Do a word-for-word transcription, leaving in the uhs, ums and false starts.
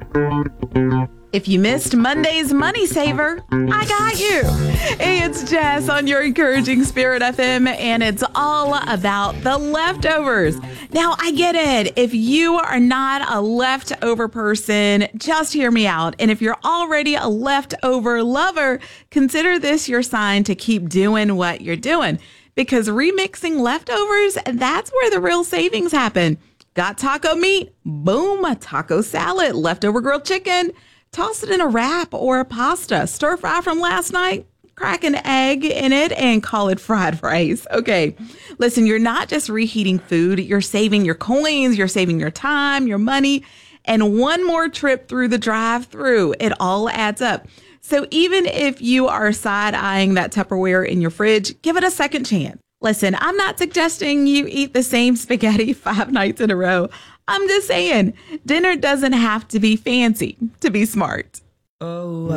If you missed Monday's Money Saver, I got you. Hey, it's Jess on your Encouraging Spirit F M, and it's all about the leftovers. Now, I get it. If you are not a leftover person, just hear me out. And if you're already a leftover lover, consider this your sign to keep doing what you're doing. Because remixing leftovers, that's where the real savings happen. Got taco meat? Boom, a taco salad, leftover grilled chicken. Toss it in a wrap or a pasta. Stir fry from last night. Crack an egg in it and call it fried rice. Okay, listen, you're not just reheating food. You're saving your coins. You're saving your time, your money, and one more trip through the drive-thru. It all adds up. So even if you are side-eyeing that Tupperware in your fridge, give it a second chance. Listen, I'm not suggesting you eat the same spaghetti five nights in a row. I'm just saying, dinner doesn't have to be fancy to be smart. Oh,